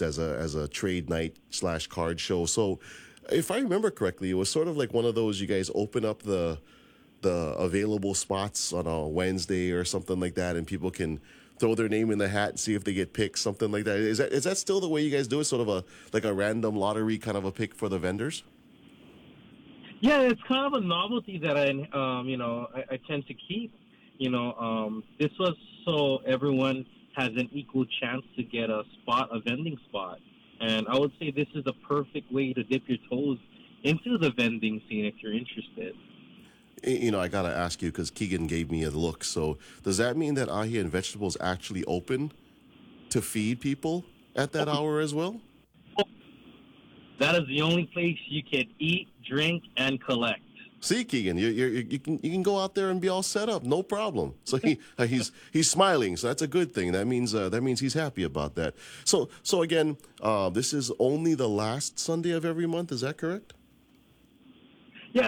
as a trade night / card show. So, if I remember correctly, it was sort of like one of those, you guys open up the available spots on a Wednesday or something like that, and people can throw their name in the hat and see if they get picked, something like that. Is that still the way you guys do it? Sort of a random lottery kind of a pick for the vendors? Yeah, it's kind of a novelty that I tend to keep. This was so everyone has an equal chance to get a vending spot. And I would say this is a perfect way to dip your toes into the vending scene if you're interested. I got to ask you because Keegan gave me a look. So does that mean that Ahi and Vegetables actually open to feed people at that hour as well? That is the only place you can eat, drink, and collect. See, Keegan, you can go out there and be all set up, no problem. So he's smiling, so that's a good thing. That means he's happy about that. So again, this is only the last Sunday of every month. Is that correct? Yeah,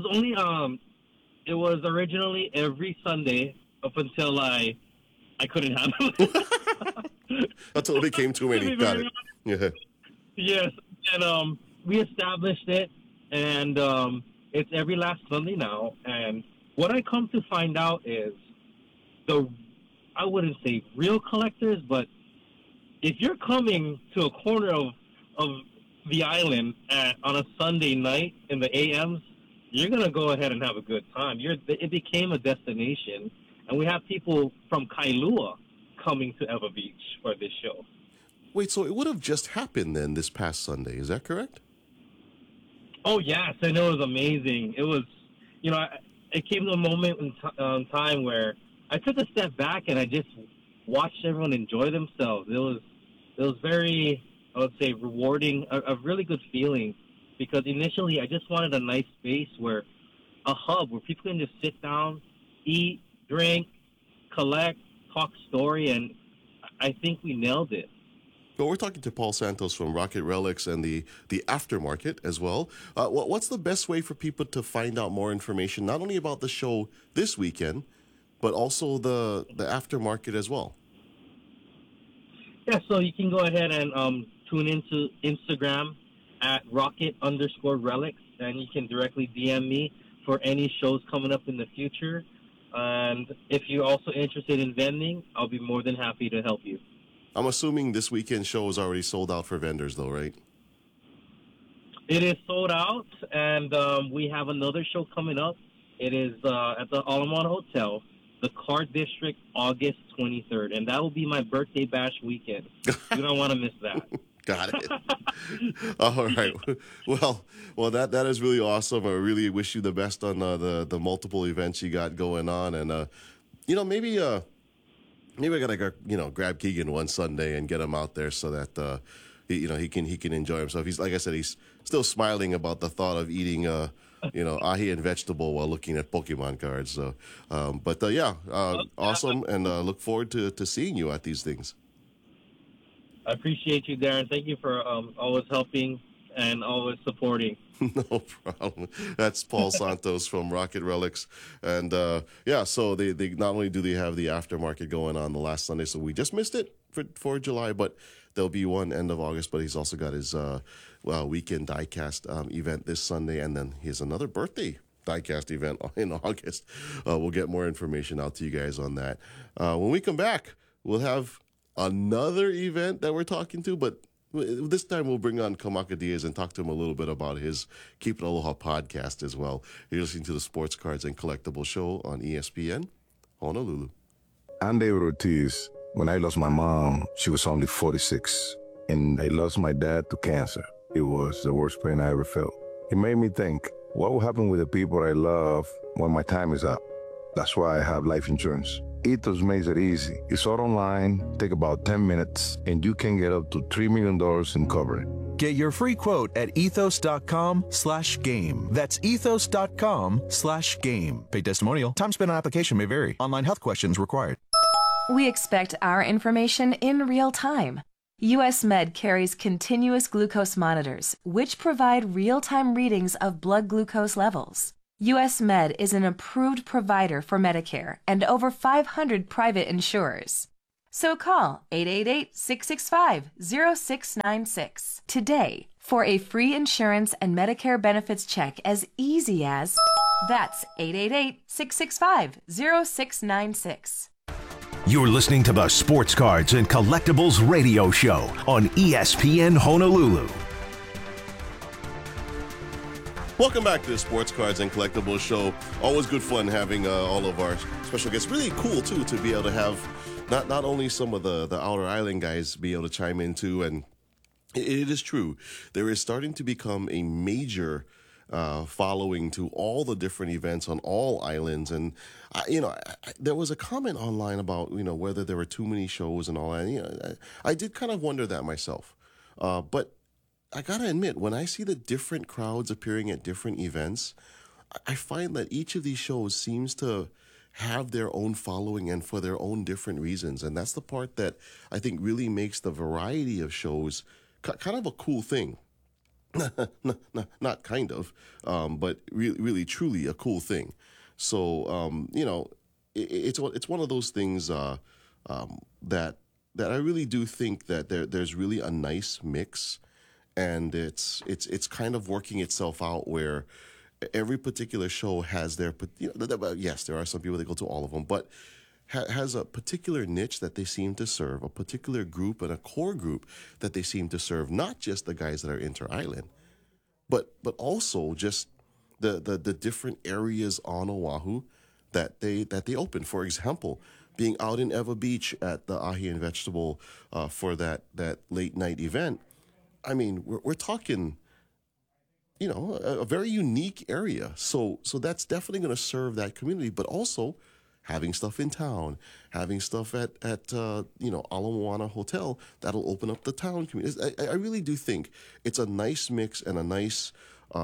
it was originally every Sunday up until I couldn't handle it. Until it became too many. Got it. Yeah. Yes, and we established it, and it's every last Sunday now. And what I come to find out is I wouldn't say real collectors, but if you're coming to a corner of the island on a Sunday night in the AMs, you're going to go ahead and have a good time. It became a destination, and we have people from Kailua coming to Ewa Beach for this show. Wait, so it would have just happened then this past Sunday, is that correct? Oh, yes, and it was amazing. It was, it came to a moment in time where I took a step back and I just watched everyone enjoy themselves. It was very, I would say, rewarding, a really good feeling. Because initially, I just wanted a nice space a hub where people can just sit down, eat, drink, collect, talk story, and I think we nailed it. Well, we're talking to Paul Santos from Rocket Relics and the aftermarket as well. What's the best way for people to find out more information, not only about the show this weekend, but also the aftermarket as well? Yeah, so you can go ahead and tune into Instagram at rocket_relics, and you can directly DM me for any shows coming up in the future. And if you're also interested in vending, I'll be more than happy to help you. I'm assuming this weekend show is already sold out for vendors, though, right? It is sold out, and we have another show coming up. It is at the Alamana Hotel, the Card District, August 23rd, and that will be my birthday bash weekend. You don't want to miss that. Got it. All right. Well, that is really awesome. I really wish you the best on the multiple events you got going on, and maybe I gotta grab Keegan one Sunday and get him out there so that he can enjoy himself. He's, like I said, he's still smiling about the thought of eating ahi and vegetable while looking at Pokemon cards. So, awesome, and look forward to seeing you at these things. I appreciate you, Darren. Thank you for always helping and always supporting. No problem. That's Paul Santos from Rocket Relics. And, so they not only do they have the aftermarket going on the last Sunday, so we just missed it for July, but there'll be one end of August, but he's also got his weekend diecast event this Sunday, and then he has another birthday diecast event in August. We'll get more information out to you guys on that. When we come back, we'll have another event that we're talking to, but this time we'll bring on Kamaka Diaz and talk to him a little bit about his Keep It Aloha podcast as well. You're listening to the Sports Cards and Collectible Show on ESPN Honolulu. I'm David Ortiz. When I lost my mom, she was only 46, and I lost my dad to cancer. It was the worst pain I ever felt. It made me think, what will happen with the people I love when my time is up? That's why I have life insurance. Ethos makes it easy. It's all online, take about 10 minutes, and you can get up to $3 million in coverage. Get your free quote at ethos.com/game. That's ethos.com/game. Paid testimonial. Time spent on application may vary. Online health questions required. We expect our information in real time. US Med carries continuous glucose monitors, which provide real-time readings of blood glucose levels. US Med is an approved provider for Medicare and over 500 private insurers. So call 888-665-0696 today for a free insurance and Medicare benefits check as easy as... That's 888-665-0696. You're listening to the Sports Cards and Collectibles Radio Show on ESPN Honolulu. Welcome back to the Sports Cards and Collectibles Show. Always good fun having all of our special guests. Really cool, too, to be able to have not only some of the Outer Island guys be able to chime in, too. And it is true. There is starting to become a major following to all the different events on all islands. And, there was a comment online about, whether there were too many shows and all that. I did kind of wonder that myself. But I got to admit, when I see the different crowds appearing at different events, I find that each of these shows seems to have their own following and for their own different reasons. And that's the part that I think really makes the variety of shows kind of a cool thing. Not kind of, but really, truly a cool thing. So, it's one of those things that I really do think that there's really a nice mix, and it's kind of working itself out where every particular show has their, yes, there are some people that go to all of them, but has a particular niche that they seem to serve, a particular group and a core group that they seem to serve, not just the guys that are inter-island, but also just the different areas on Oahu that they open. For example, being out in Ewa Beach at the Ahi and Vegetable for that late night event. I mean, we're talking, a very unique area. So that's definitely going to serve that community, but also having stuff in town, having stuff at Ala Moana Hotel, that'll open up the town community. I really do think it's a nice mix and a nice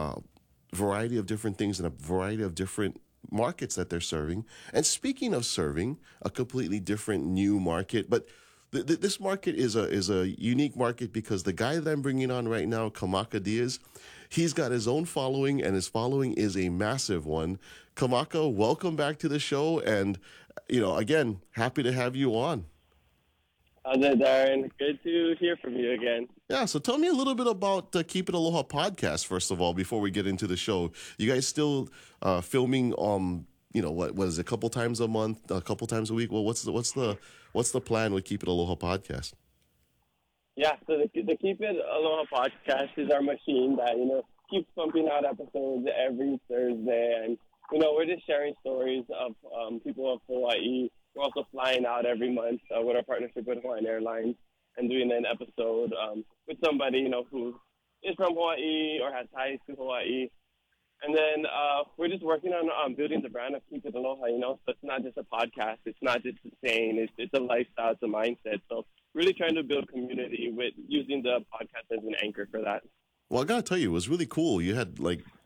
variety of different things and a variety of different markets that they're serving. And speaking of serving a completely different new market, but this market is a unique market because the guy that I'm bringing on right now, Kamaka Diaz, he's got his own following, and his following is a massive one. Kamaka, welcome back to the show, and again, happy to have you on. How's it, Darren? Good to hear from you again. Yeah, so tell me a little bit about Keep It Aloha podcast, first of all, before we get into the show. You guys still filming what is it, a couple times a month, a couple times a week? Well, what's the plan with Keep It Aloha podcast? Yeah, so the Keep It Aloha podcast is our machine that, keeps pumping out episodes every Thursday. And, we're just sharing stories of people of Hawaii. We're also flying out every month with our partnership with Hawaiian Airlines and doing an episode with somebody, who is from Hawaii or has ties to Hawaii. And then we're just working on building the brand of Keep It Aloha, So it's not just a podcast. It's not just a saying. It's a lifestyle. It's a mindset. So really trying to build community with using the podcast as an anchor for that. Well, I got to tell you, it was really cool. You had,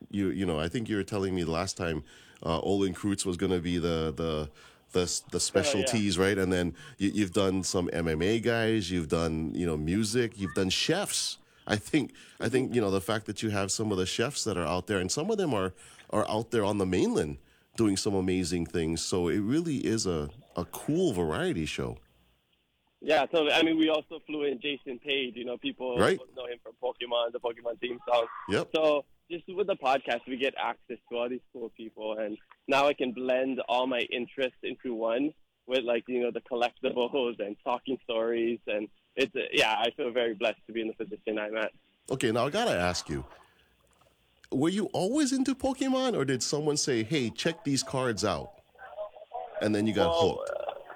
I think you were telling me the last time Olin Kreutz was going to be the specialties, right? And then you've done some MMA guys. You've done, music. You've done chefs. I think the fact that you have some of the chefs that are out there, and some of them are out there on the mainland doing some amazing things. So it really is a cool variety show. Yeah, so we also flew in Jason Page. People right. know him from Pokemon, the Pokemon theme song. Yep. So just with the podcast, we get access to all these cool people, and now I can blend all my interests into one with the collectibles and talking stories, and I feel very blessed to be in the position I'm at. Okay, now I gotta ask you, were you always into Pokemon, or did someone say, "Hey, check these cards out," and then you got hooked?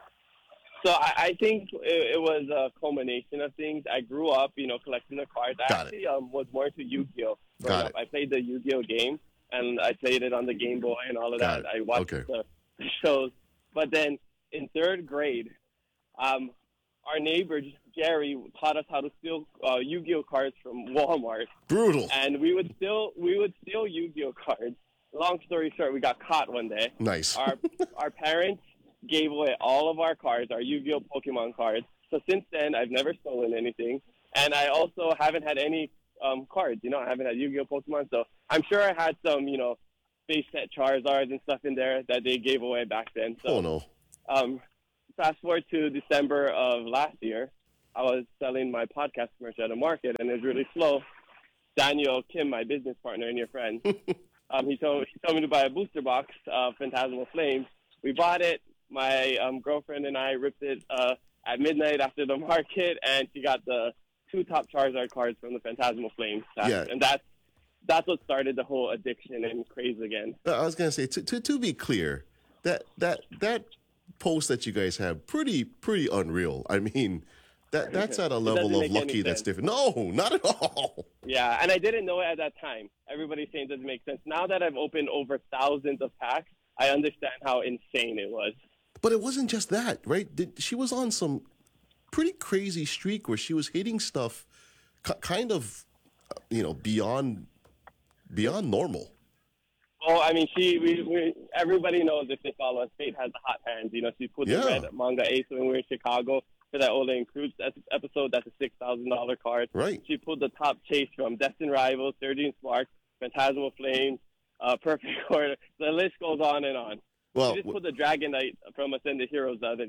So I think it was a culmination of things. I grew up, collecting the cards. I actually was more into Yu-Gi-Oh! Got it. I played the Yu-Gi-Oh! Game, and I played it on the Game Boy and all of that. I watched the shows. But then in third grade, our neighbor, Jerry, taught us how to steal Yu-Gi-Oh! Cards from Walmart. Brutal. And we would steal Yu-Gi-Oh! Cards. Long story short, we got caught one day. Nice. Our parents gave away all of our cards, our Yu-Gi-Oh! Pokemon cards. So since then, I've never stolen anything. And I also haven't had any cards. I haven't had Yu-Gi-Oh! Pokemon. So I'm sure I had some, base set Charizards and stuff in there that they gave away back then. So, oh, no. fast forward to December of last year, I was selling my podcast commercial at a market, and it was really slow. Daniel Kim, my business partner and your friend, he told me to buy a booster box of Phantasmal Flames. We bought it. My girlfriend and I ripped it at midnight after the market, and she got the 2 top Charizard cards from the Phantasmal Flames. And that's what started the whole addiction and craze again. I was gonna say, to be clear, that post that you guys have pretty unreal. I mean, that's at a level of lucky that's different. No, not at all. Yeah, and I didn't know it at that time. Everybody's saying it doesn't make sense. Now that I've opened over thousands of packs, I understand how insane it was. But it wasn't just that, right? She was on some pretty crazy streak where she was hitting stuff kind of, beyond normal. Oh, I mean, everybody knows if they follow us, Fate has the hot hands. She put the red manga ace when we were in Chicago for that Ola and Cruz episode. That's a $6,000 card. Right. She pulled the top chase from Destined Rivals, Surging Spark, Phantasmal Flames, Perfect Order. The list goes on and on. Well, she just put the Dragonite from Ascended Heroes the other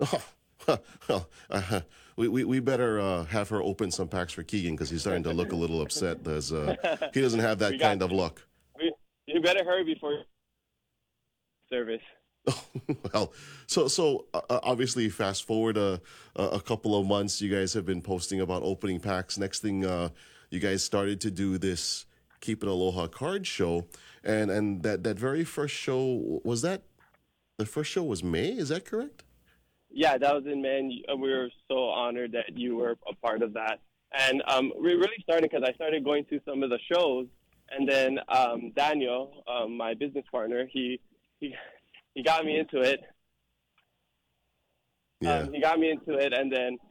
day. We better have her open some packs for Keegan because he's starting to look a little upset as he doesn't have that kind of luck. You better hurry before service. Well, so obviously, fast forward a couple of months, you guys have been posting about opening packs. Next thing, you guys started to do this Keep It Aloha card show, and that very first show the first show was May. Is that correct? Yeah, that was in May. And we were so honored that you were a part of that. And we really started because I started going to some of the shows, and then Daniel, my business partner, he got me into it. Yeah. He got me into it, and then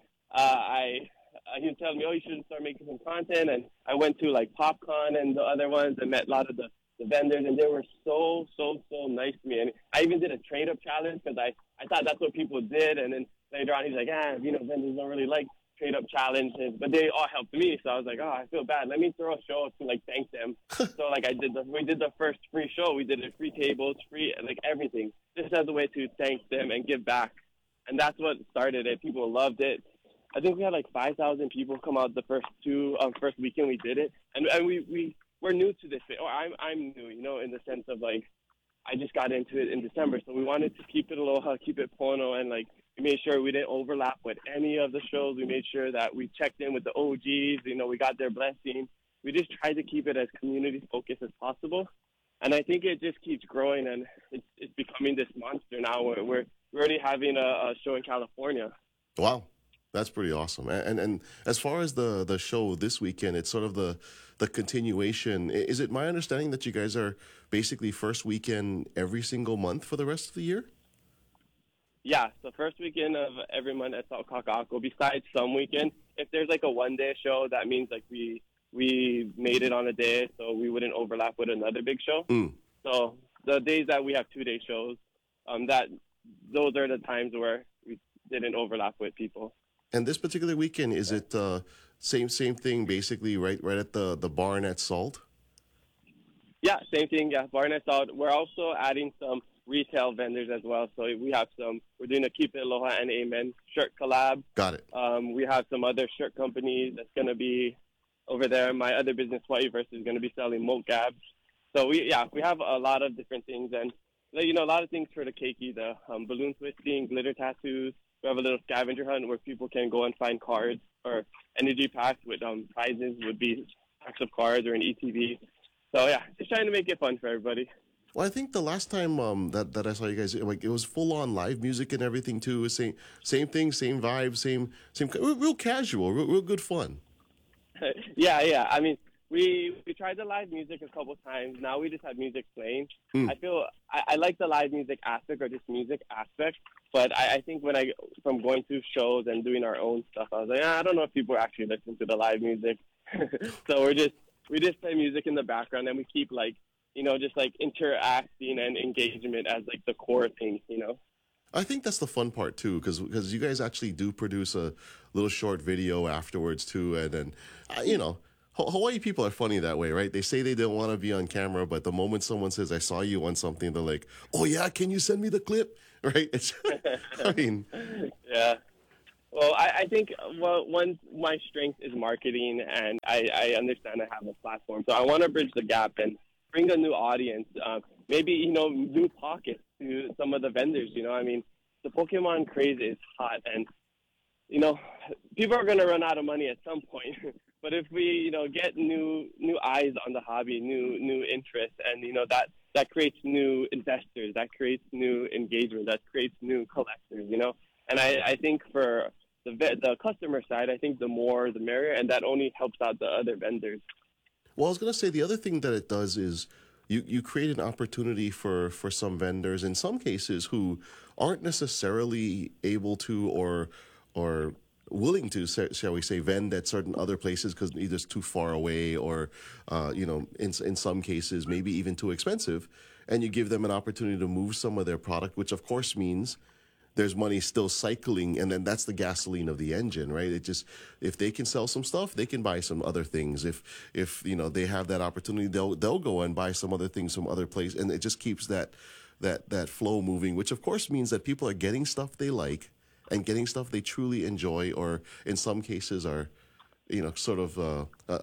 he was telling me, you should start making some content. And I went to like PopCon and the other ones and met a lot of the vendors, and they were so nice to me. And I even did a trade-up challenge because I thought that's what people did. And then later on, he's like, vendors don't really like trade-up challenges, but they all helped me. So I was like, I feel bad. Let me throw a show to like thank them. So like we did the first free show. We did it free tables, free like everything, just as a way to thank them and give back. And that's what started it. People loved it. I think we had like 5,000 people come out the first weekend we did it, and we're new to this. Or I'm new, in the sense of like I just got into it in December, so we wanted to keep it aloha, keep it pono, and like we made sure we didn't overlap with any of the shows. We made sure that we checked in with the OGs. We got their blessing. We just tried to keep it as community focused as possible, and I think it just keeps growing, and it's becoming this monster now. We're already having a show in California. Wow. That's pretty awesome. And as far as the show this weekend, it's sort of the continuation. Is it my understanding that you guys are basically first weekend every single month for the rest of the year? Yeah, so first weekend of every month at South Kaka'ako, besides some weekend. If there's like a one-day show, that means like we made it on a day, so we wouldn't overlap with another big show. So the days that we have 2-day shows, those are the times where we didn't overlap with people. And this particular weekend, is it same thing, basically, right at the barn at Salt? Yeah, same thing. Yeah, barn at Salt. We're also adding some retail vendors as well. So we're doing a Keep It Aloha and Amen shirt collab. Got it. We have some other shirt companies that's going to be over there. My other business, Whiteverse, is going to be selling mocap. So we have a lot of different things, and a lot of things for the keiki, the balloon twisting, glitter tattoos. We have a little scavenger hunt where people can go and find cards or energy packs with prizes, would be packs of cards or an ETB. So yeah, just trying to make it fun for everybody. Well, I think the last time that I saw you guys, like, it was full on live music and everything too. Same thing, same vibe, same real casual, real good fun. Yeah. I mean, we tried the live music a couple times. Now we just have music playing. I feel I like the live music aspect or just music aspect, but I think from going to shows and doing our own stuff, I was like, I don't know if people are actually listening to the live music. So we just play music in the background, and we keep just interacting and engagement as like the core thing, I think that's the fun part too, because you guys actually do produce a little short video afterwards too, and Hawaii people are funny that way, right? They say they don't want to be on camera, but the moment someone says, I saw you on something, they're like, oh yeah, can you send me the clip? right? I mean, Yeah. Well, I think my strength is marketing, and I understand I have a platform, so I want to bridge the gap and bring a new audience. Maybe new pockets to some of the vendors. I mean, the Pokemon craze is hot, and people are going to run out of money at some point. But if we get new eyes on the hobby, new interest, and that creates new investors, that creates new engagement, that creates new collectors. And I think for the customer side, I think the more the merrier, and that only helps out the other vendors. well, I was going to say the other thing that it does is you create an opportunity for some vendors in some cases who aren't necessarily able to or willing to, shall we say, vend at certain other places because either it's too far away or, in some cases, maybe even too expensive. And you give them an opportunity to move some of their product, which of course means there's money still cycling, and then that's the gasoline of the engine, right? It just, if they can sell some stuff, they can buy some other things. If they have that opportunity, they'll go and buy some other things from other places, and it just keeps that flow moving, which of course means that people are getting stuff they like and getting stuff they truly enjoy, or in some cases are, sort of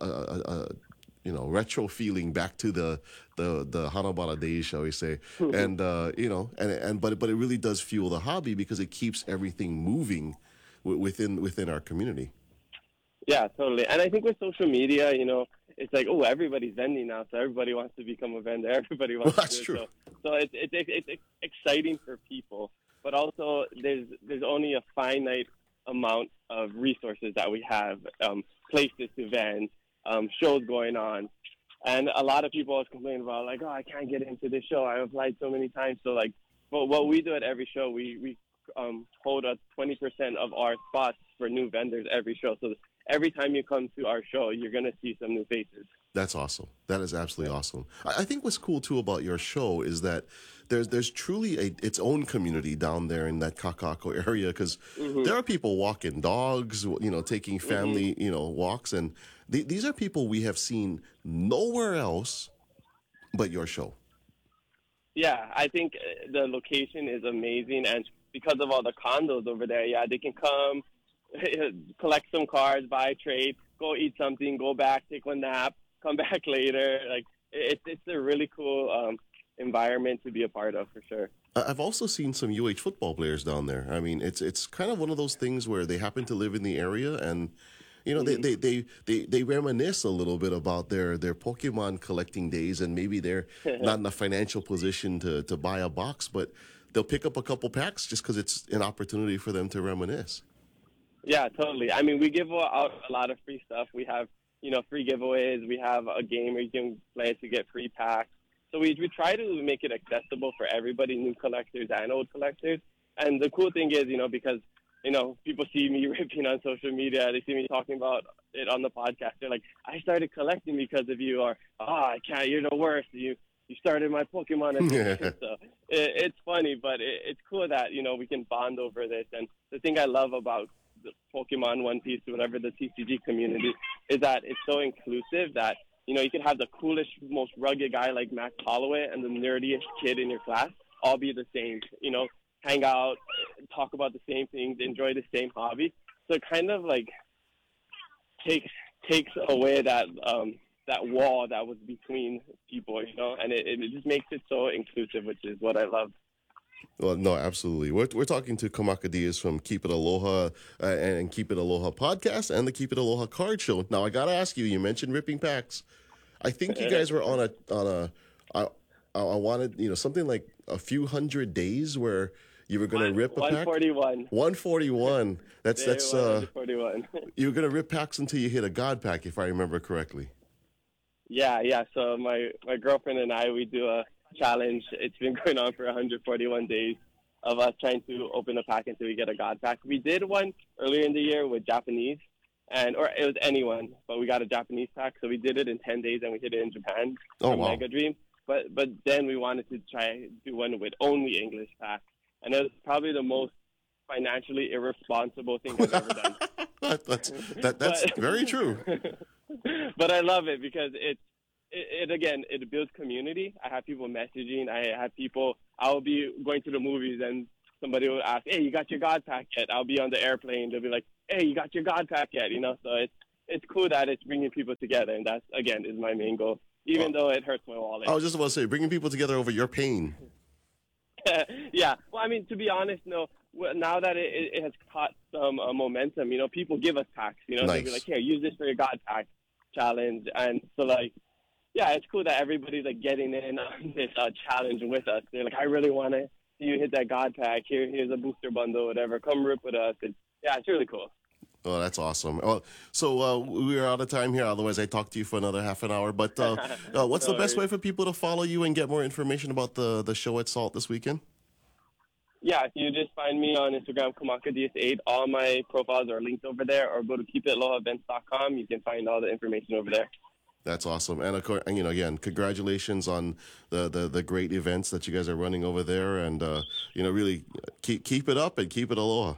retro feeling back to the Hanabara days, shall we say? And but it really does fuel the hobby because it keeps everything moving within our community. Yeah, totally. And I think with social media, it's like, oh, everybody's vending now, so everybody wants to become a vendor. Everybody wants That's to true. do it. So it's exciting for people, but also there's only a finite amount of resources that we have, places to vend, shows going on. And a lot of people always complain about, like, oh, I can't get into this show. I've applied so many times. So, like, but what we do at every show, we hold a 20% of our spots for new vendors every show. So every time you come to our show, you're going to see some new faces. That's awesome. That is absolutely awesome. I think what's cool too about your show is that there's truly its own community down there in that Kakako area because there are people walking dogs, taking family, walks, and these are people we have seen nowhere else but your show. Yeah, I think the location is amazing, and because of all the condos over there, yeah, they can come, collect some cards, buy a trade, go eat something, go back, take a nap, come back later. Like it's a really cool environment to be a part of, for sure. I've also seen some UH football players down there. I mean, it's kind of one of those things where they happen to live in the area and they reminisce a little bit about their Pokemon collecting days, and maybe they're not in a financial position to buy a box, but they'll pick up a couple packs just because it's an opportunity for them to reminisce. Yeah, totally. I mean, we give out a lot of free stuff. We have, free giveaways. We have a game where you can play to get free packs. So we try to make it accessible for everybody, new collectors and old collectors. And the cool thing is, because, people see me ripping on social media. They see me talking about it on the podcast. They're like, I started collecting because of you, or, I can't, you're the worst. You started my Pokemon addiction. So it's funny, but it's cool that, we can bond over this. And the thing I love about the Pokemon, One Piece, whatever, the TCG community, is that it's so inclusive that, you can have the coolest, most rugged guy like Max Holloway and the nerdiest kid in your class all be the same, hang out, talk about the same things, enjoy the same hobby. So it kind of like takes away that wall that was between people, and it just makes it so inclusive, which is what I love. Well, no, absolutely. We're talking to Kamaka Diaz from Keep It Aloha and Keep It Aloha podcast and the Keep It Aloha card show. Now, I got to ask you mentioned ripping packs. I think you guys were on I wanted, something like a few hundred days where you were going to rip a pack. 141. 141. That's 141. You were going to rip packs until you hit a God pack, if I remember correctly. Yeah. So my girlfriend and I, we do a challenge. It's been going on for 141 days of us trying to open a pack until we get a God pack. We did one earlier in the year with Japanese, or it was anyone, but we got a Japanese pack. So we did it in 10 days and we hit it in Japan from wow. Mega Dream. But then we wanted to try do one with only English packs. And it was probably the most financially irresponsible thing I've ever done. That's very true. But I love it because it builds community. I have people messaging. I'll be going to the movies and somebody will ask, hey, you got your God pack yet? I'll be on the airplane. They'll be like, hey, you got your God pack yet? So it's cool that it's bringing people together, and that, again, is my main goal, even though it hurts my wallet. I was just about to say, bringing people together over your pain. Yeah. Well, I mean, to be honest, now that it has caught some momentum, people give us packs. Nice. They'll be like, here, use this for your God pack challenge. And so, yeah, it's cool that everybody's getting in on this challenge with us. They're like, I really want to see you hit that God pack. Here's a booster bundle, whatever. Come rip with us. It's really cool. Oh, that's awesome. Well, so we are out of time here. Otherwise, I talk to you for another half an hour. But what's the best way for people to follow you and get more information about the show at SALT this weekend? Yeah, you just find me on Instagram, KamakaDiaz8. All my profiles are linked over there, or go to keepitalohaevents.com. You can find all the information over there. That's awesome. And, of course, again, congratulations on the great events that you guys are running over there. And, really keep it up and keep it aloha.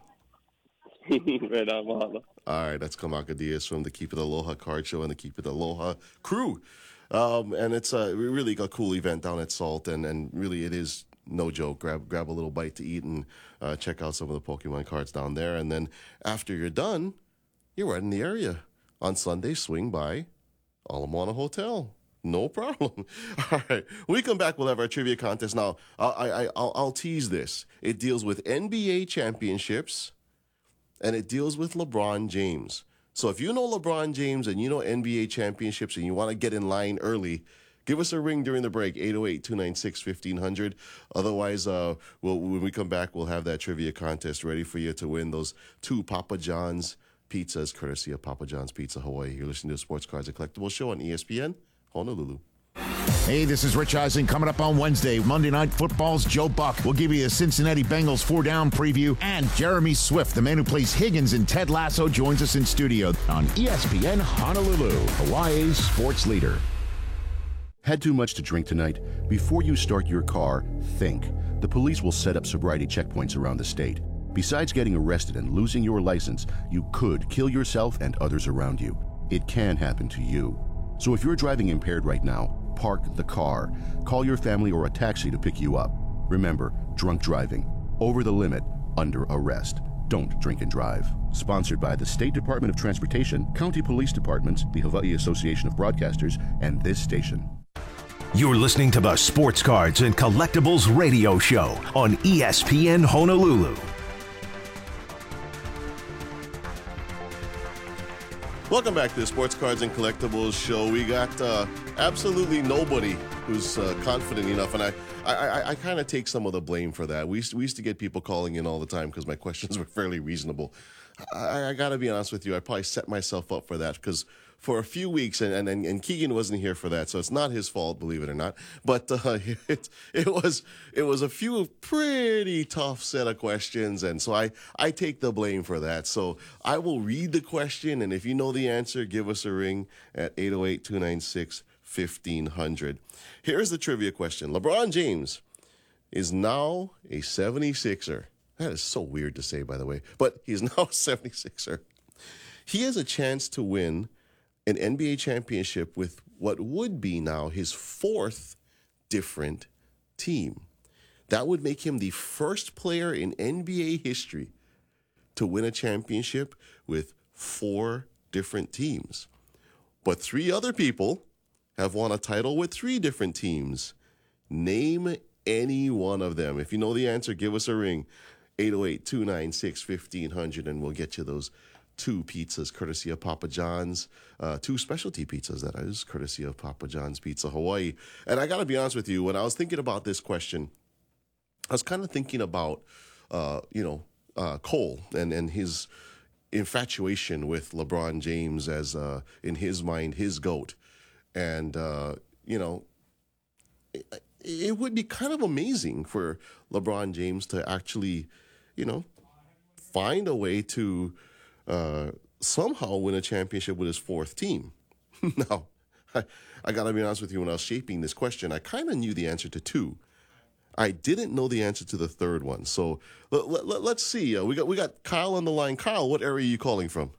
Right on, mahalo. All right, that's Kamaka Diaz from the Keep It Aloha card show and the Keep It Aloha crew. And it's really a cool event down at SALT, and really it is no joke. Grab a little bite to eat and check out some of the Pokemon cards down there. And then after you're done, you're right in the area. On Sunday, swing by Ala Moana Hotel. No problem. All right. When we come back, we'll have our trivia contest. Now, I'll tease this. It deals with NBA championships, and it deals with LeBron James. So if you know LeBron James and you know NBA championships and you want to get in line early, give us a ring during the break, 808-296-1500. Otherwise, when we come back, we'll have that trivia contest ready for you to win those 2 Papa John's pizzas, courtesy of Papa John's Pizza Hawaii. You're listening to the Sports Cards and Collectibles Show on ESPN Honolulu. Hey, this is Rich Eisen. Coming up on Wednesday, Monday Night Football's Joe Buck. We'll give you a Cincinnati Bengals 4-down preview. And Jeremy Swift, the man who plays Higgins in Ted Lasso, joins us in studio on ESPN Honolulu, Hawaii's sports leader. Had too much to drink tonight? Before you start your car, think. The police will set up sobriety checkpoints around the state. Besides getting arrested and losing your license, you could kill yourself and others around you. It can happen to you. So if you're driving impaired right now, park the car. Call your family or a taxi to pick you up. Remember, drunk driving, over the limit, under arrest. Don't drink and drive. Sponsored by the State Department of Transportation, County Police Departments, the Hawaii Association of Broadcasters, and this station. You're listening to the Sports Cards and Collectibles Radio Show on ESPN Honolulu. Welcome back to the Sports Cards and Collectibles Show. We got absolutely nobody who's confident enough, and I kind of take some of the blame for that. We used to get people calling in all the time because my questions were fairly reasonable. I got to be honest with you, I probably set myself up for that because for a few weeks, and Keegan wasn't here for that, so it's not his fault, believe it or not. But it was a few pretty tough set of questions, and so I take the blame for that. So I will read the question, and if you know the answer, give us a ring at 808-296-1500. Here's the trivia question. LeBron James is now a 76er. That is so weird to say, by the way, but he's now a 76er. He has a chance to win an NBA championship with what would be now his 4th different team. That would make him the first player in NBA history to win a championship with 4 different teams. But 3 other people have won a title with 3 different teams. Name any one of them. If you know the answer, give us a ring. 808-296-1500, and we'll get you those 2 pizzas courtesy of Papa John's, 2 specialty pizzas, that is, courtesy of Papa John's Pizza Hawaii. And I got to be honest with you, when I was thinking about this question, I was kind of thinking about, Cole and his infatuation with LeBron James as, in his mind, his GOAT. And, it would be kind of amazing for LeBron James to actually, find a way to somehow win a championship with his 4th team. Now, I got to be honest with you, when I was shaping this question, I kind of knew the answer to 2. I didn't know the answer to the 3rd one. So let's see. We got Kyle on the line. Kyle, what area are you calling from?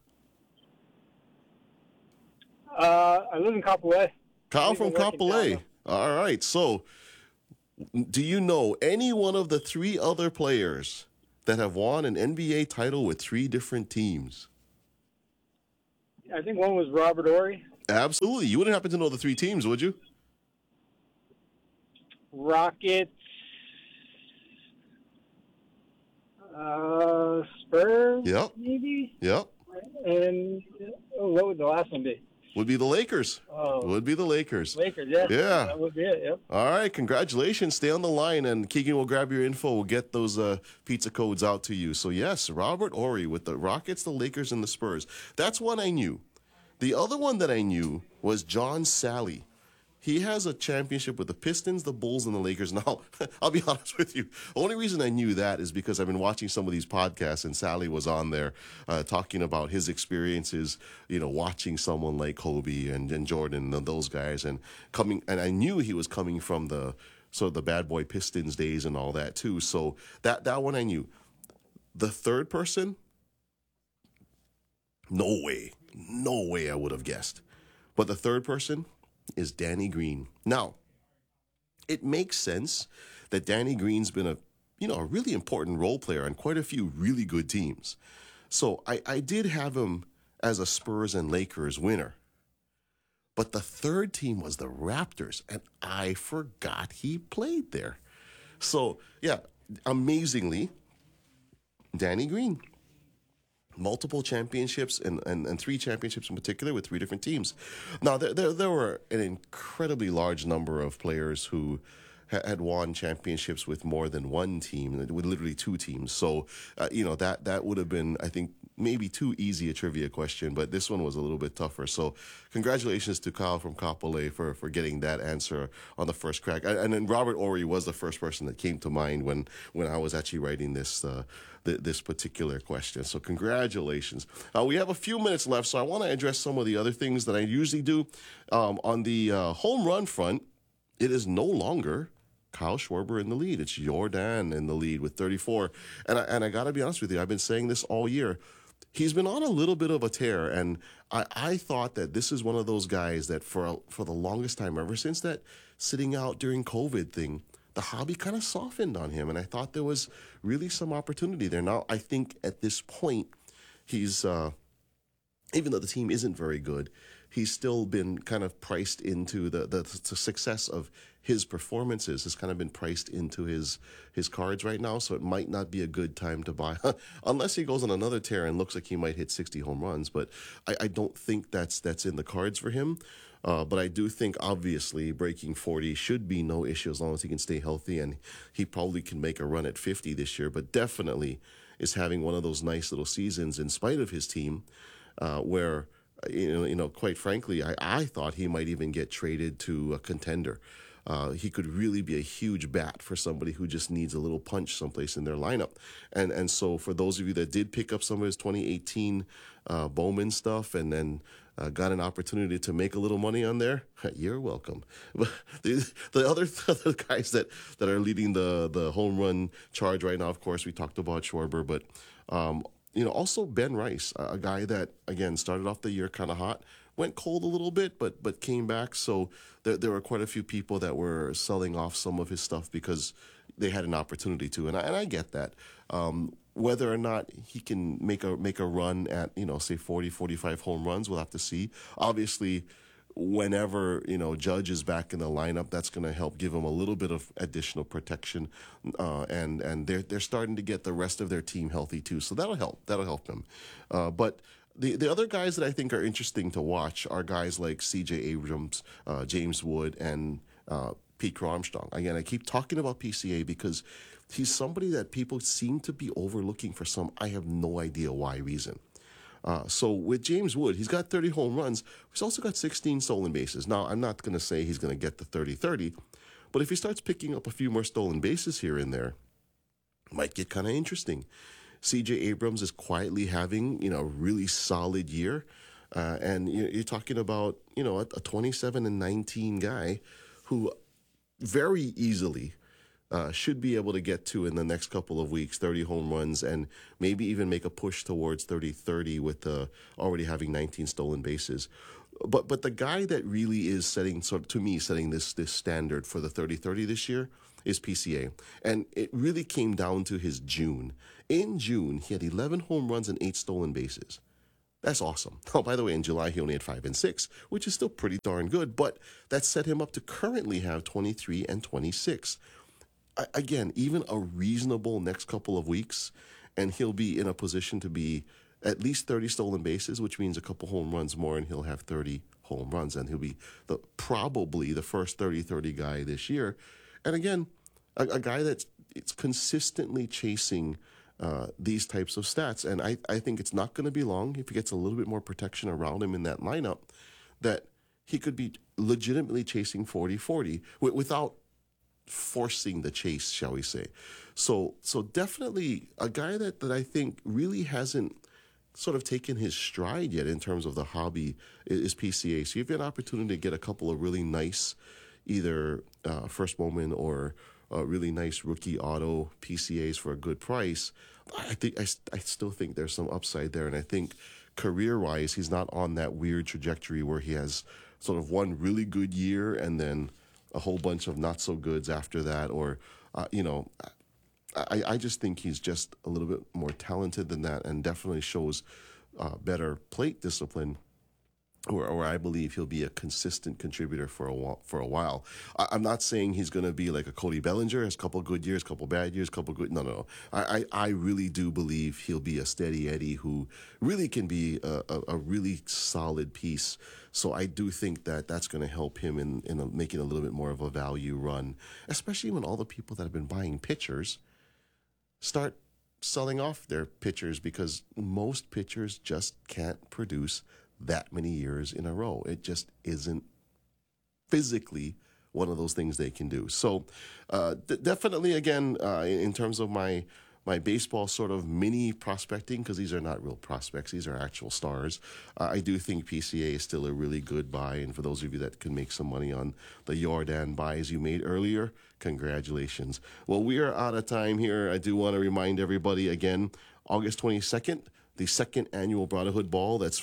I live in Kapolei. Kyle from Kapolei. All right. So do you know any one of the 3 other players that have won an NBA title with 3 different teams? I think one was Robert Ory. Absolutely. You wouldn't happen to know the 3 teams, would you? Rockets, Spurs, Yep. maybe? Yep. And what would the last one be? Would be the Lakers. Oh. Would be the Lakers. Lakers, yeah. Yeah. That would be it, yep. All right, congratulations. Stay on the line, and Keegan will grab your info. We'll get those pizza codes out to you. So, yes, Robert Ory with the Rockets, the Lakers, and the Spurs. That's one I knew. The other one that I knew was John Sally. He has a championship with the Pistons, the Bulls, and the Lakers. Now, I'll be honest with you. The only reason I knew that is because I've been watching some of these podcasts, and Sally was on there talking about his experiences, watching someone like Kobe and Jordan and those guys, and I knew he was coming from the bad boy Pistons days and all that too. So that one I knew. The third person, no way I would have guessed. But the third person is Danny Green. Now, it makes sense that Danny Green's been a really important role player on quite a few really good teams. So I did have him as a Spurs and Lakers winner. But the third team was the Raptors, and I forgot he played there. So, yeah, amazingly, Danny Green. Multiple championships and 3 championships in particular with 3 different teams. Now, there were an incredibly large number of players who had won championships with more than one team, with literally 2 teams. So, that would have been, I think, maybe too easy a trivia question, but this one was a little bit tougher. So, congratulations to Kyle from Kapolei for getting that answer on the first crack. And then Robert Ory was the first person that came to mind when I was actually writing this particular question. So congratulations. We have a few minutes left, so I want to address some of the other things that I usually do. On the home run front, it is no longer Kyle Schwarber in the lead. It's Jordan in the lead with 34. And I got to be honest with you, I've been saying this all year. He's been on a little bit of a tear, and I thought that this is one of those guys that for the longest time, ever since that sitting out during COVID thing, the hobby kind of softened on him, and I thought there was really some opportunity there. Now, I think at this point, he's, even though the team isn't very good, he's still been kind of priced into the success of his performances has kind of been priced into his cards right now, so it might not be a good time to buy, unless he goes on another tear and looks like he might hit 60 home runs, but I don't think that's in the cards for him. But I do think, obviously, breaking 40 should be no issue as long as he can stay healthy, and he probably can make a run at 50 this year, but definitely is having one of those nice little seasons in spite of his team where, quite frankly, I thought he might even get traded to a contender. He could really be a huge bat for somebody who just needs a little punch someplace in their lineup. And so for those of you that did pick up some of his 2018 Bowman stuff and then got an opportunity to make a little money on there, you're welcome. But the other guys that are leading the home run charge right now, of course, we talked about Schwarber, but also Ben Rice, a guy that, again, started off the year kind of hot, went cold a little bit, but came back. So there were quite a few people that were selling off some of his stuff because they had an opportunity to, and I get that. Whether or not he can make a run at, say 40, 45 home runs, we'll have to see. Obviously, whenever, Judge is back in the lineup, that's going to help give him a little bit of additional protection. And they're starting to get the rest of their team healthy too. So that'll help. That'll help them. But the other guys that I think are interesting to watch are guys like C.J. Abrams, James Wood, and Pete Armstrong. Again, I keep talking about PCA because he's somebody that people seem to be overlooking for some, I have no idea why, reason. So with James Wood, he's got 30 home runs. He's also got 16 stolen bases. Now, I'm not going to say he's going to get the 30-30, but if he starts picking up a few more stolen bases here and there, it might get kind of interesting. C.J. Abrams is quietly having, a really solid year. And you're talking about, a 27-19 guy who very easily should be able to get to in the next couple of weeks 30 home runs and maybe even make a push towards 30-30 with already having 19 stolen bases. But the guy that really is setting this standard for the 30-30 this year is PCA. And it really came down to his June. In June, he had 11 home runs and 8 stolen bases. That's awesome. Oh, by the way, in July, he only had 5 and 6, which is still pretty darn good. But that set him up to currently have 23 and 26. Again, even a reasonable next couple of weeks, and he'll be in a position to be at least 30 stolen bases, which means a couple home runs more, and he'll have 30 home runs, and he'll be probably the first 30-30 guy this year. And again, a guy that's consistently chasing these types of stats. And I think it's not going to be long, if he gets a little bit more protection around him in that lineup, that he could be legitimately chasing 40-40 without forcing the chase, shall we say. So definitely a guy that I think really hasn't sort of taken his stride yet in terms of the hobby is PCA. So you have an opportunity to get a couple of really nice, either first moment or really nice rookie auto PCAs for a good price. I still think there's some upside there, and I think career-wise, he's not on that weird trajectory where he has sort of one really good year and then a whole bunch of not so goods after that, or I just think he's just a little bit more talented than that, and definitely shows better plate discipline, or I believe he'll be a consistent contributor for a while. I'm not saying he's going to be like a Cody Bellinger, has a couple good years, couple bad years, couple good. No. I really do believe he'll be a steady Eddie who really can be a really solid piece. So I do think that's going to help him in making a little bit more of a value run, especially when all the people that have been buying pitchers start selling off their pitchers, because most pitchers just can't produce that many years in a row. It just isn't physically one of those things they can do. So definitely, again, in terms of my baseball sort of mini prospecting, because these are not real prospects, these are actual stars, I do think PCA is still a really good buy. And for those of you that can make some money on the Jordan buys you made earlier, congratulations. Well, we are out of time here. I do want to remind everybody again, August 22nd, the second annual Brotherhood Ball. That's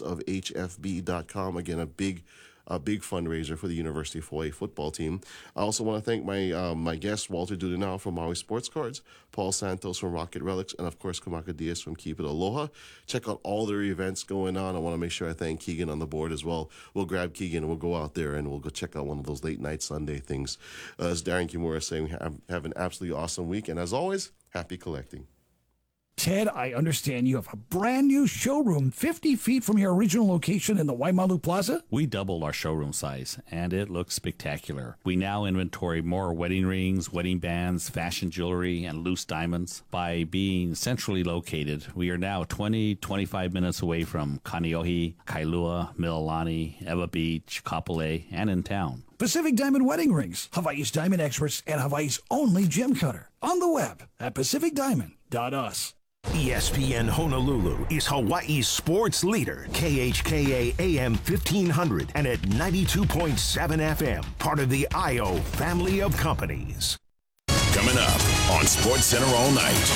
friendsofhfb.com. Again, a big fundraiser for the University of Hawaii football team. I also want to thank my guests, Walter Dudenau from Maui Sports Cards, Paul Santos from Rocket Relics, and of course, Kamaka Diaz from Keep It Aloha. Check out all their events going on. I want to make sure I thank Keegan on the board as well. We'll grab Keegan and we'll go out there and we'll go check out one of those late night Sunday things. As Darren Kimura is saying, have an absolutely awesome week. And as always, happy collecting. Ted, I understand you have a brand new showroom 50 feet from your original location in the Waimalu Plaza? We doubled our showroom size, and it looks spectacular. We now inventory more wedding rings, wedding bands, fashion jewelry, and loose diamonds. By being centrally located, we are now 25 minutes away from Kaneohe, Kailua, Mililani, Ewa Beach, Kapolei, and in town. Pacific Diamond Wedding Rings, Hawaii's diamond experts and Hawaii's only gem cutter. On the web at pacificdiamond.us. ESPN Honolulu is Hawaii's sports leader. KHKA AM 1500 and at 92.7 FM, part of the IO family of companies. Coming up on Sports Center all night.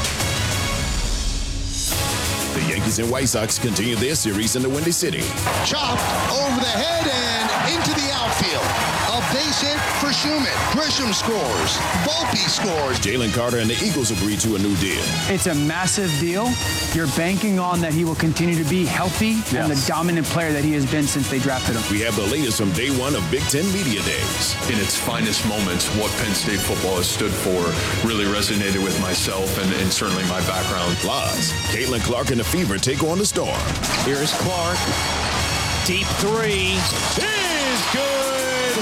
The Yankees and White Sox continue their series in the Windy City. Chopped over the head and into the outfield. A base hit for Schumann. Grisham scores. Volpe scores. Jalen Carter and the Eagles agree to a new deal. It's a massive deal. You're banking on that he will continue to be healthy and the dominant player that he has been since they drafted him. We have the latest from day one of Big Ten Media Days. In its finest moments, what Penn State football has stood for really resonated with myself and certainly my background. Plus, Caitlin Clark and the Fever take on the Storm. Here's Clark. Deep three. Is good.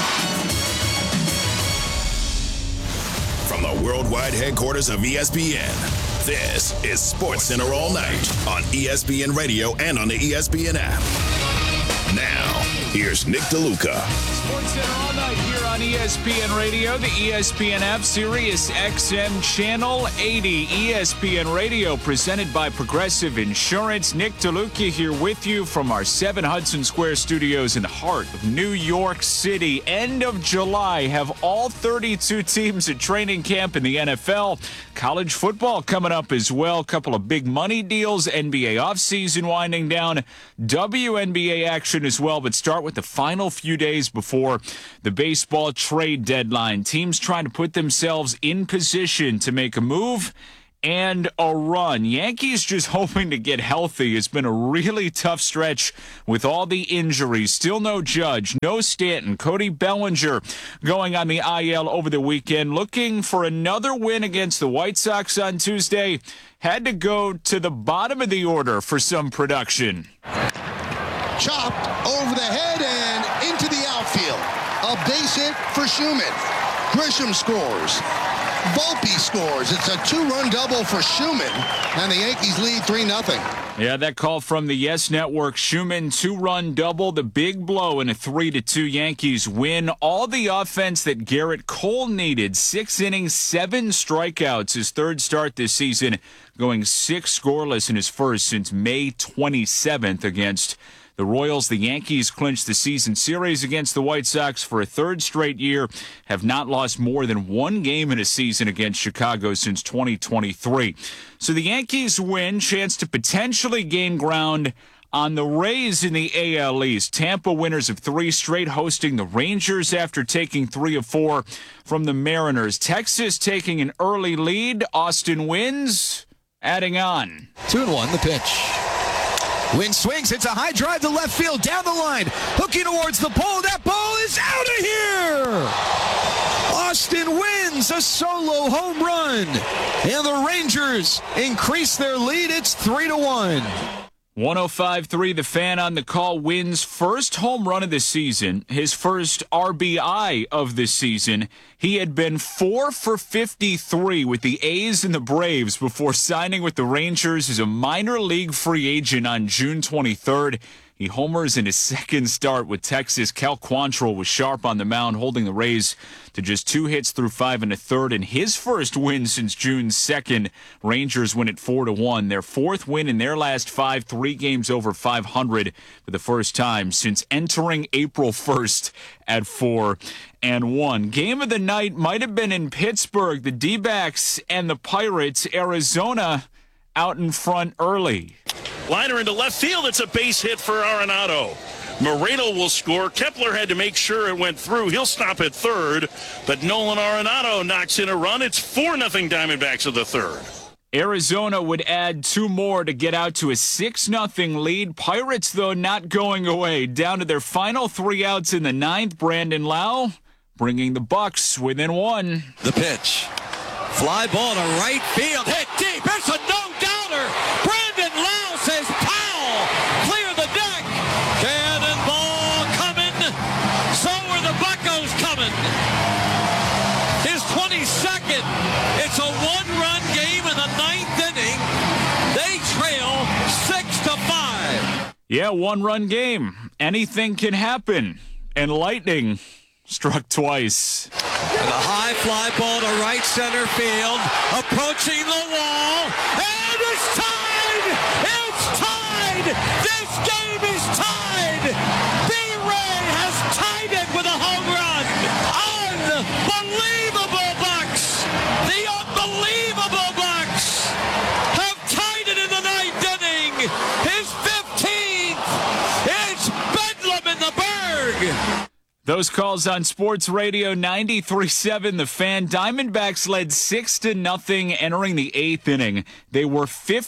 From the worldwide headquarters of ESPN, this is Sports Center all night on ESPN Radio and on the ESPN app. Now, Here's Nick DeLuca. Sports Center all night here on ESPN Radio, the ESPN app, Sirius XM Channel 80. ESPN Radio presented by Progressive Insurance. Nick DeLuca here with you from our 7 Hudson Square studios in the heart of New York City. End of July, have all 32 teams at training camp in the NFL. College football coming up as well. A couple of big money deals. NBA offseason winding down. WNBA action as well, but start with the final few days before the baseball trade deadline. Teams trying to put themselves in position to make a move and a run. Yankees just hoping to get healthy. It's been a really tough stretch with all the injuries. Still no Judge, no Stanton. Cody Bellinger going on the IL over the weekend, looking for another win against the White Sox on Tuesday. Had to go to the bottom of the order for some production. Chopped over the head and into the outfield. A base hit for Schumann. Grisham scores. Volpe scores. It's a 2-run double for Schumann, and the Yankees lead 3-0. Yeah, that call from the Yes Network. Schumann 2-run double, the big blow in a 3-2 Yankees win. All the offense that Garrett Cole needed. 6 innings, 7 strikeouts. His third start this season, going 6 scoreless in his first since May 27th against the Royals. The Yankees clinched the season series against the White Sox for a third straight year, have not lost more than 1 game in a season against Chicago since 2023. So the Yankees win, chance to potentially gain ground on the Rays in the AL East. Tampa winners of 3 straight, hosting the Rangers after taking 3 of 4 from the Mariners. Texas taking an early lead. Austin wins, adding on. 2-1, the pitch. Wynn swings, hits a high drive to left field, down the line, hooking towards the pole. That ball is out of here! Austin Wynns a solo home run, and the Rangers increase their lead. It's 3-1. 105.3 The Fan on the call. Wins first home run of the season, his first RBI of the season. He had been 4 for 53 with the A's and the Braves before signing with the Rangers as a minor league free agent on June 23rd. He homers in his second start with Texas. Cal Quantrill was sharp on the mound, holding the Rays to just 2 hits through 5 1/3. And his first win since June 2nd. Rangers win at 4-1. Their 4th win in their last 5, 3 games over 500 for the first time since entering April 1st at 4-1. Game of the night might have been in Pittsburgh. The D-backs and the Pirates. Arizona out in front early. Liner into left field. It's a base hit for Arenado. Moreno will score. Kepler had to make sure it went through. He'll stop at third, but Nolan Arenado knocks in a run. It's 4-0 Diamondbacks of the third. Arizona would add 2 more to get out to a 6-0 lead. Pirates, though, not going away. Down to their final 3 outs in the 9th. Brandon Lau bringing the Bucks within 1. The pitch. Fly ball to right field. Hit deep. It's a no-doubter. Brandon Lau says, "Powell, clear the deck." Cannonball coming. So are the Buccos coming. His 22nd. It's a 1-run game in the 9th inning. They trail 6-5. Yeah, 1-run game. Anything can happen. And lightning struck twice. And a high fly ball to right center field. Approaching the wall. And it's tied! It's tied! This game is tied! B-Ray has tied it with a home run! Unbelievable Bucks! The unbelievable Bucks have tied it in the 9th inning! His 15th! It's Bedlam in the Berg! Those calls on Sports Radio 93.7 The Fan. Diamondbacks led 6-0 entering the 8th inning. They were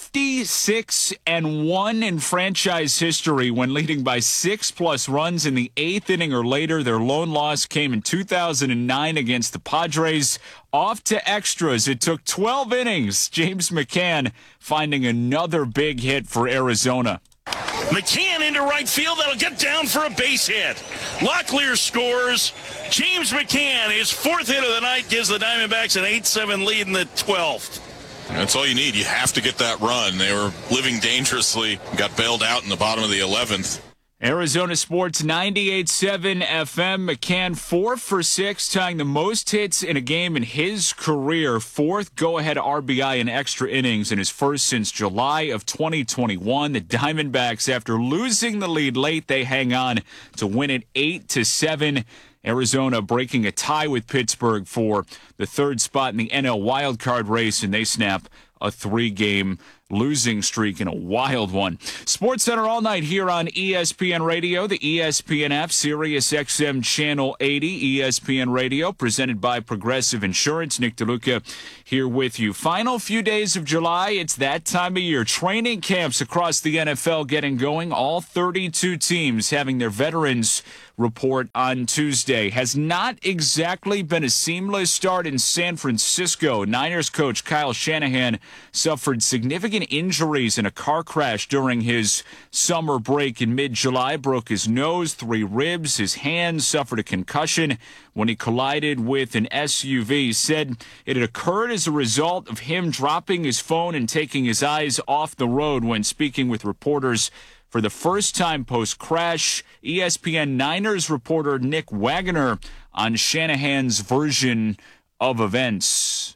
56-1 in franchise history when leading by 6+ runs in the 8th inning or later. Their lone loss came in 2009 against the Padres. Off to extras. It took 12 innings. James McCann finding another big hit for Arizona. McCann into right field. That'll get down for a base hit. Locklear scores. James McCann, his 4th hit of the night, gives the Diamondbacks an 8-7 lead in the 12th. That's all you need. You have to get that run. They were living dangerously, got bailed out in the bottom of the 11th. Arizona Sports 98.7 FM. McCann 4 for 6, tying the most hits in a game in his career. 4th go-ahead RBI in extra innings, and his first since July of 2021. The Diamondbacks, after losing the lead late, they hang on to win it 8-7. Arizona breaking a tie with Pittsburgh for the 3rd spot in the NL wildcard race, and they snap a 3-game losing streak in a wild one. Sports Center all night here on ESPN Radio, the ESPN app, Sirius XM Channel 80, ESPN Radio, presented by Progressive Insurance. Nick DeLuca here with you. Final few days of July, it's that time of year. Training camps across the NFL getting going. All 32 teams having their veterans report on Tuesday. Has not exactly been a seamless start in San Francisco. Niners coach Kyle Shanahan suffered significant injuries in a car crash during his summer break in mid-July. Broke his nose, 3 ribs, his hand, suffered a concussion when he collided with an SUV. Said it had occurred as a result of him dropping his phone and taking his eyes off the road when speaking with reporters for the first time post-crash. ESPN Niners reporter Nick Wagner on Shanahan's version of events.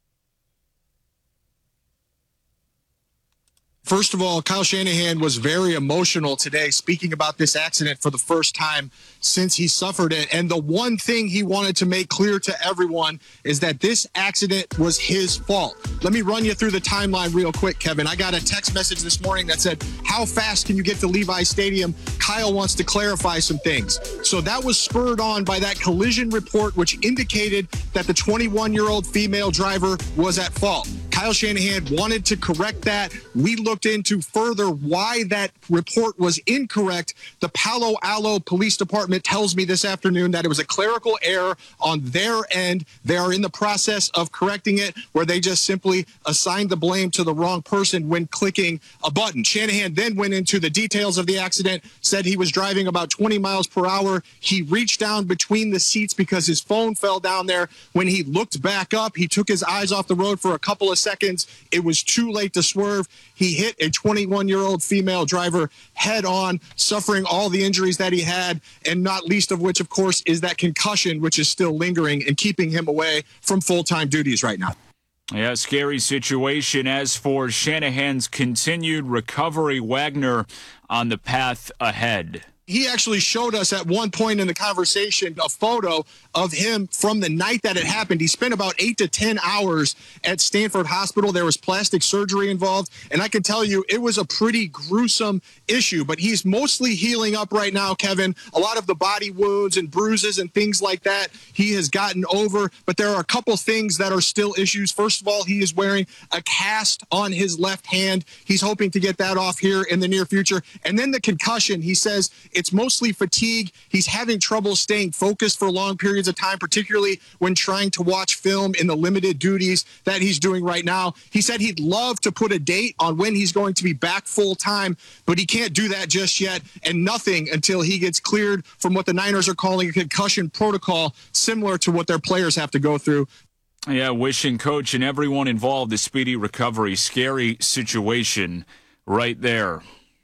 First of all, Kyle Shanahan was very emotional today, speaking about this accident for the first time since he suffered it. And the one thing he wanted to make clear to everyone is that this accident was his fault. Let me run you through the timeline real quick, Kevin. I got a text message this morning that said, how fast can you get to Levi Stadium? Kyle wants to clarify some things. So that was spurred on by that collision report, which indicated that the 21-year-old female driver was at fault. Kyle Shanahan wanted to correct that. We looked into further why that report was incorrect. The Palo Alto Police Department tells me this afternoon that it was a clerical error on their end. They are in the process of correcting it, where they just simply assigned the blame to the wrong person when clicking a button. Shanahan then went into the details of the accident, said he was driving about 20 miles per hour. He reached down between the seats because his phone fell down there. When he looked back up, he took his eyes off the road for a couple of seconds. It was too late to swerve. He hit a 21-year-old female driver head on, suffering all the injuries that he had, and not least of which, of course, is that concussion, which is still lingering and keeping him away from full-time duties right now. Yeah, scary situation. As for Shanahan's continued recovery, Wagner on the path ahead. He actually showed us at one point in the conversation a photo of him from the night that it happened. He spent about 8 to 10 hours at Stanford Hospital. There was plastic surgery involved, and I can tell you it was a pretty gruesome issue, but he's mostly healing up right now, Kevin. A lot of the body wounds and bruises and things like that he has gotten over, but there are a couple things that are still issues. First of all, he is wearing a cast on his left hand. He's hoping to get that off here in the near future. And then the concussion, he says it's mostly fatigue. He's having trouble staying focused for long periods of time, particularly when trying to watch film in the limited duties that he's doing right now. He said he'd love to put a date on when he's going to be back full time, but he can't do that just yet, and nothing until he gets cleared from what the Niners are calling a concussion protocol, similar to what their players have to go through. Yeah, wishing coach and everyone involved a speedy recovery. Scary situation right there.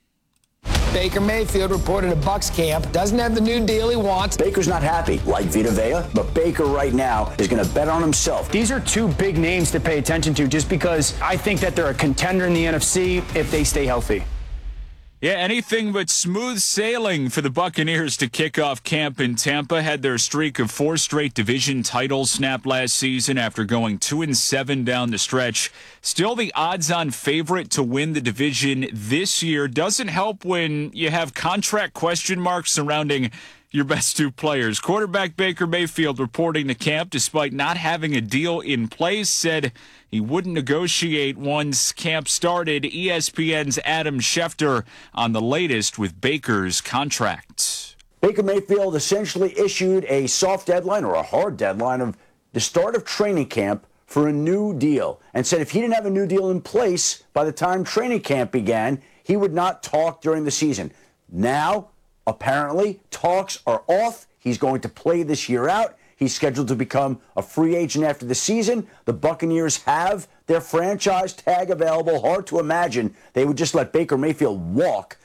Baker Mayfield reported at Bucs camp, doesn't have the new deal he wants. Baker's not happy, like Vita Vea, but Baker right now is going to bet on himself. These are two big names to pay attention to just because I think that they're a contender in the NFC if they stay healthy. Yeah, anything but smooth sailing for the Buccaneers to kick off camp in Tampa. Had their streak of 4 straight division titles snapped last season after going 2-7 down the stretch. Still the odds-on favorite to win the division this year. Doesn't help when you have contract question marks surrounding your best 2 players. Quarterback Baker Mayfield reporting to camp despite not having a deal in place, said he wouldn't negotiate once camp started. ESPN's Adam Schefter on the latest with Baker's contract. Baker Mayfield essentially issued a soft deadline or a hard deadline of the start of training camp for a new deal and said if he didn't have a new deal in place by the time training camp began, he would not talk during the season. Now, apparently, talks are off. He's going to play this year out. He's scheduled to become a free agent after the season. The Buccaneers have their franchise tag available. Hard to imagine they would just let Baker Mayfield walk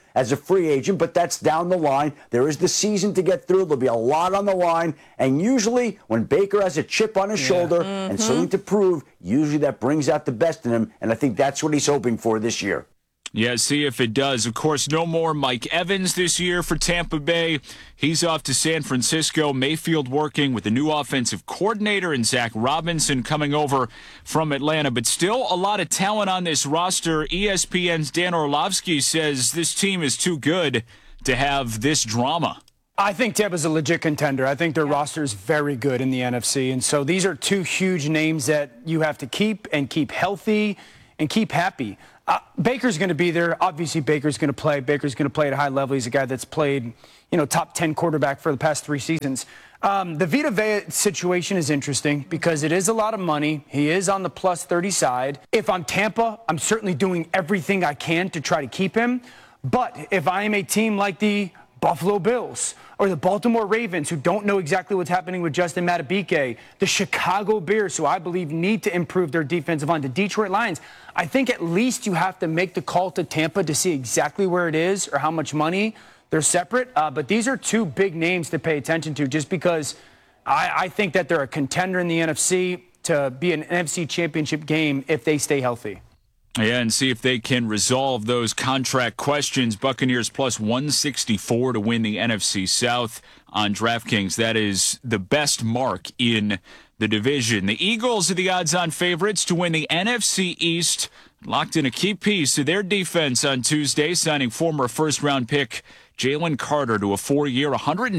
as a free agent, but that's down the line. There is the season to get through. There'll be a lot on the line. And usually when Baker has a chip on his shoulder and something to prove, usually that brings out the best in him. And I think that's what he's hoping for this year. Yeah, see if it does. Of course, no more Mike Evans this year for Tampa Bay. He's off to San Francisco. Mayfield working with the new offensive coordinator and Zach Robinson coming over from Atlanta. But still a lot of talent on this roster. ESPN's Dan Orlovsky says this team is too good to have this drama. I think Tampa's a legit contender. I think their roster is very good in the NFC. And so these are two huge names that you have to keep healthy and keep happy. Baker's going to be there. Obviously, Baker's going to play. Baker's going to play at a high level. He's a guy that's played, top 10 quarterback for the past 3 seasons. The Vita Vea situation is interesting because it is a lot of money. He is on the plus 30 side. If I'm Tampa, I'm certainly doing everything I can to try to keep him. But if I am a team like the Buffalo Bills or the Baltimore Ravens, who don't know exactly what's happening with Justin Madubuike, the Chicago Bears, who I believe need to improve their defensive line, the Detroit Lions, I think at least you have to make the call to Tampa to see exactly where it is or how much money. They're separate, but these are two big names to pay attention to just because I think that they're a contender in the NFC to be an NFC championship game if they stay healthy. Yeah, and see if they can resolve those contract questions. Buccaneers plus 164 to win the NFC South on DraftKings. That is the best mark in the division. The Eagles are the odds-on favorites to win the NFC East. Locked in a key piece of their defense on Tuesday, signing former first-round pick Jalen Carter to a 4-year,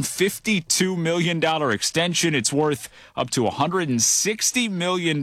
$152 million extension. It's worth up to $160 million.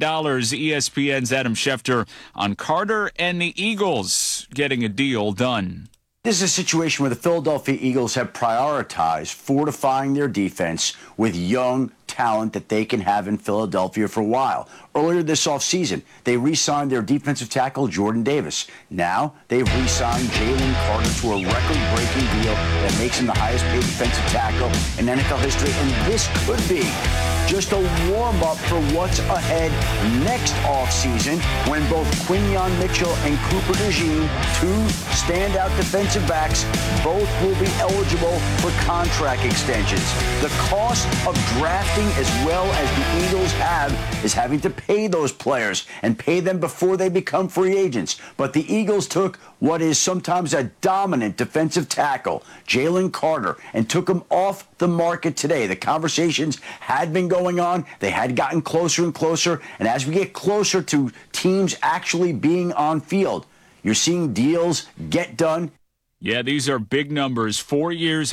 ESPN's Adam Schefter on Carter and the Eagles getting a deal done. This is a situation where the Philadelphia Eagles have prioritized fortifying their defense with young talent that they can have in Philadelphia for a while. Earlier this offseason, they re-signed their defensive tackle, Jordan Davis. Now, they've re-signed Jalen Carter to a record-breaking deal that makes him the highest-paid defensive tackle in NFL history. And this could be just a warm-up for what's ahead next offseason when both Quinyon Mitchell and Cooper DeJean, two standout defensive backs, both will be eligible for contract extensions. The cost of drafting as well as the Eagles have is having to pay those players and pay them before they become free agents. But the Eagles took what is sometimes a dominant defensive tackle, Jalen Carter, and took him off the market today. The conversations had been going on. They had gotten closer and closer. And as we get closer to teams actually being on field, you're seeing deals get done. Yeah, these are big numbers. 4 years,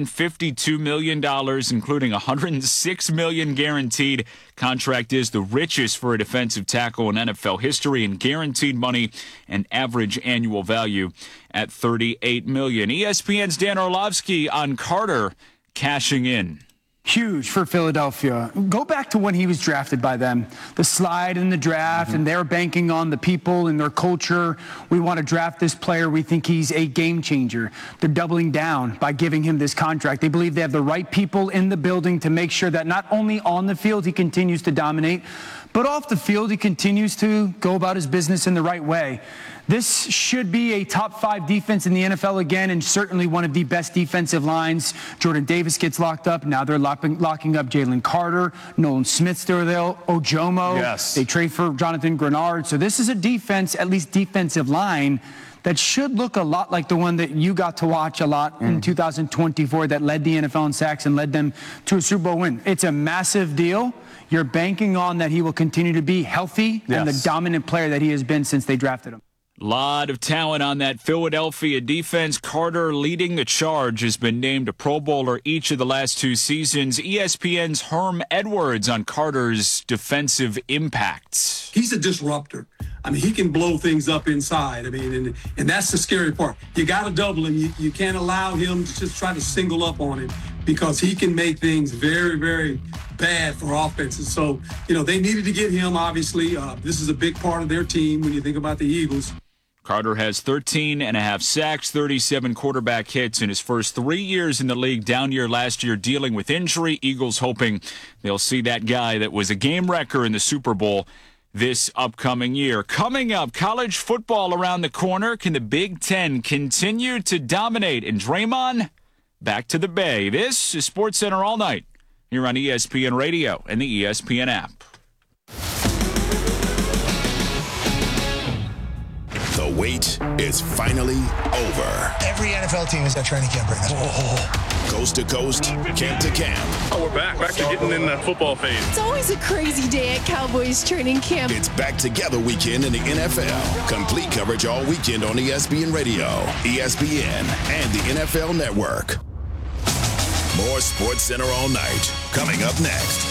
$152 million, including $106 million guaranteed. Contract is the richest for a defensive tackle in NFL history in guaranteed money and average annual value at $38 million. ESPN's Dan Orlovsky on Carter cashing in. Huge for Philadelphia. Go back to when he was drafted by them. The slide in the draft, and they're banking on the people and their culture. We want to draft this player. We think he's a game changer. They're doubling down by giving him this contract. They believe they have the right people in the building to make sure that not only on the field he continues to dominate, but off the field he continues to go about his business in the right way. This should be a top 5 defense in the NFL again, and certainly one of the best defensive lines. Jordan Davis gets locked up. Now they're locking up Jalen Carter. Nolan Smith's still there. Ojomo. Yes. They trade for Jonathan Grenard. So this is a defense, at least defensive line, that should look a lot like the one that you got to watch a lot in 2024 that led the NFL in sacks and led them to a Super Bowl win. It's a massive deal. You're banking on that he will continue to be healthy and the dominant player that he has been since they drafted him. Lot of talent on that Philadelphia defense. Carter leading the charge, has been named a Pro Bowler each of the last 2 seasons. ESPN's Herm Edwards on Carter's defensive impacts. He's a disruptor. I mean, he can blow things up inside. I mean, and that's the scary part. You got to double him. You can't allow him to just try to single up on him because he can make things very, very bad for offenses. So, they needed to get him, obviously. This is a big part of their team when you think about the Eagles. Carter has 13.5 sacks, 37 quarterback hits in his first 3 years in the league. Down year last year, dealing with injury. Eagles hoping they'll see that guy that was a game wrecker in the Super Bowl this upcoming year. Coming up, college football around the corner. Can the Big Ten continue to dominate? And Draymond, back to the Bay. This is SportsCenter All Night here on ESPN Radio and the ESPN app. The wait is finally over. Every NFL team is at training camp right now. Coast to coast, camp to camp. Oh, we're back to getting in the football phase. It's always a crazy day at Cowboys training camp. It's back together weekend in the NFL. Complete coverage all weekend on ESPN Radio, ESPN, and the NFL Network. More SportsCenter All Night coming up next.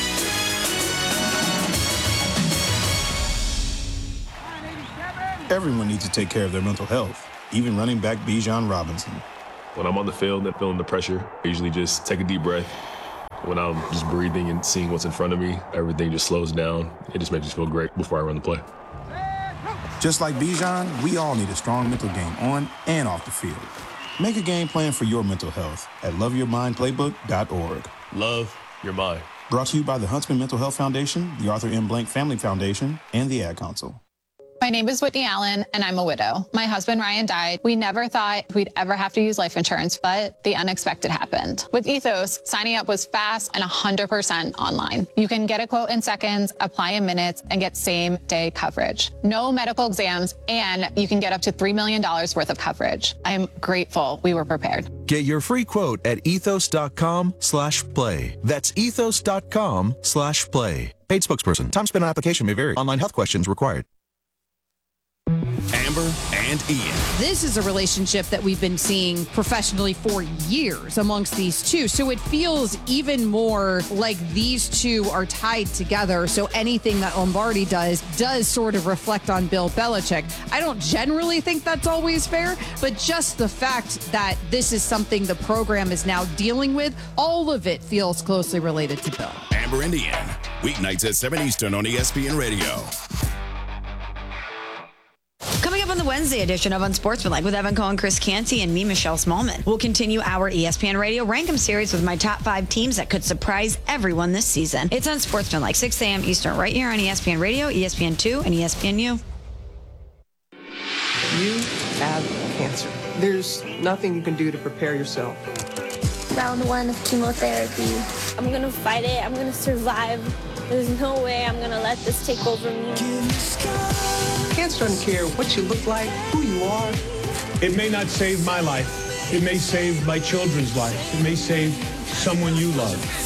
Everyone needs to take care of their mental health, even running back Bijan Robinson. When I'm on the field and feeling the pressure, I usually just take a deep breath. When I'm just breathing and seeing what's in front of me, everything just slows down. It just makes me feel great before I run the play. Just like Bijan, we all need a strong mental game on and off the field. Make a game plan for your mental health at loveyourmindplaybook.org. Love your mind. Brought to you by the Huntsman Mental Health Foundation, the Arthur M. Blank Family Foundation, and the Ad Council. My name is Whitney Allen, and I'm a widow. My husband, Ryan, died. We never thought we'd ever have to use life insurance, but the unexpected happened. With Ethos, signing up was fast and 100% online. You can get a quote in seconds, apply in minutes, and get same-day coverage. No medical exams, and you can get up to $3 million worth of coverage. I'm grateful we were prepared. Get your free quote at ethos.com/play. That's ethos.com/play. Paid spokesperson. Time spent on application may vary. Online health questions required. Amber and Ian. This is a relationship that we've been seeing professionally for years amongst these two. So it feels even more like these two are tied together. So anything that Lombardi does sort of reflect on Bill Belichick. I don't generally think that's always fair, but just the fact that this is something the program is now dealing with, all of it feels closely related to Bill. Amber and Ian. Weeknights at 7 Eastern on ESPN Radio. Coming up on the Wednesday edition of Unsportsmanlike with Evan Cohen, Chris Canty, and me, Michelle Smallman. We'll continue our ESPN Radio Rankem series with my top 5 teams that could surprise everyone this season. It's Unsportsmanlike, 6 a.m. Eastern, right here on ESPN Radio, ESPN2, and ESPNU. You have cancer. There's nothing you can do to prepare yourself. Round 1 of chemotherapy. I'm going to fight it. I'm going to survive. There's no way I'm going to let this take over me. Cancer doesn't care what you look like, who you are. It may not save my life. It may save my children's lives. It may save someone you love.